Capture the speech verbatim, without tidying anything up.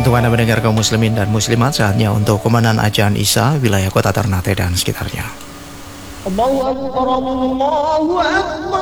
Untuk Anda mendengar kaum muslimin dan muslimat, saatnya untuk komandan Ajan Isa wilayah kota Ternate dan sekitarnya. Allahu Akbar, Allahu Akbar.